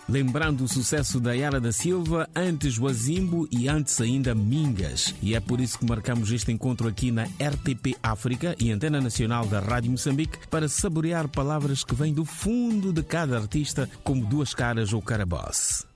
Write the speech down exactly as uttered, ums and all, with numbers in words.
lembrando o sucesso da Yara da Silva, antes Wazimbo e antes ainda Mingas. E é por isso que marcamos este encontro aqui na R T P África e Antena Nacional da Rádio Moçambique para saborear palavras que vêm do fundo de cada artista, como duas caras ou carabosse.